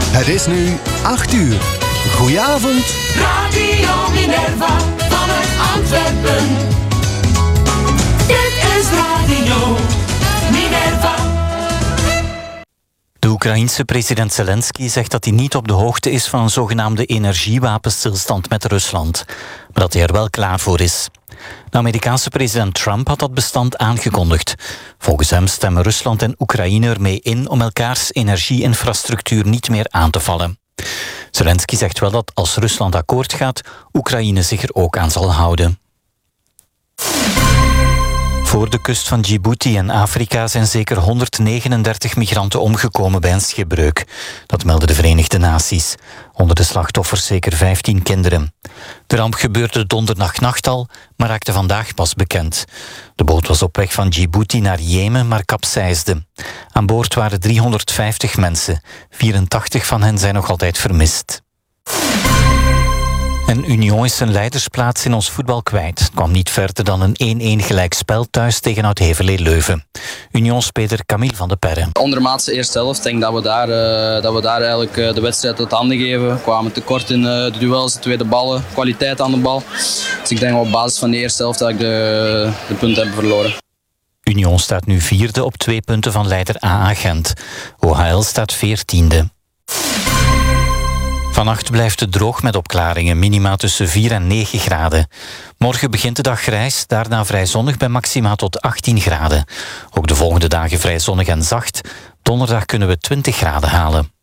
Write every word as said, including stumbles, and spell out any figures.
Het is nu acht uur. Goedenavond. Radio Minerva vanuit Antwerpen. Dit is Radio Minerva. De Oekraïense president Zelensky zegt dat hij niet op de hoogte is van een zogenaamde energiewapenstilstand met Rusland, maar dat hij er wel klaar voor is. De Amerikaanse president Trump had dat bestand aangekondigd. Volgens hem stemmen Rusland en Oekraïne ermee in om elkaars energieinfrastructuur niet meer aan te vallen. Zelensky zegt wel dat als Rusland akkoord gaat, Oekraïne zich er ook aan zal houden. Voor de kust van Djibouti in Afrika zijn zeker honderdnegenendertig migranten omgekomen bij een schipbreuk. Dat melden de Verenigde Naties. Onder de slachtoffers zeker vijftien kinderen. De ramp gebeurde donderdagnacht al, maar raakte vandaag pas bekend. De boot was op weg van Djibouti naar Jemen, maar kapseisde. Aan boord waren driehonderdvijftig mensen. vierentachtig van hen zijn nog altijd vermist. En Union is zijn leidersplaats in ons voetbal kwijt. Het kwam niet verder dan een één-één gelijkspel thuis tegen Oud-Heverlee Leuven. Unionspeler Camille van de Perre. Ondermaatse eerste helft, ik denk dat we daar, uh, dat we daar eigenlijk uh, de wedstrijd uit handen geven. We kwamen tekort in uh, de duels, de tweede ballen, kwaliteit aan de bal. Dus ik denk op basis van de eerste helft dat ik de, de punten heb verloren. Union staat nu vierde op twee punten van leider A A Gent. O H L staat veertiende. Vannacht blijft het droog met opklaringen, minima tussen vier en negen graden. Morgen begint de dag grijs, daarna vrij zonnig bij maxima tot achttien graden. Ook de volgende dagen vrij zonnig en zacht. Donderdag kunnen we twintig graden halen.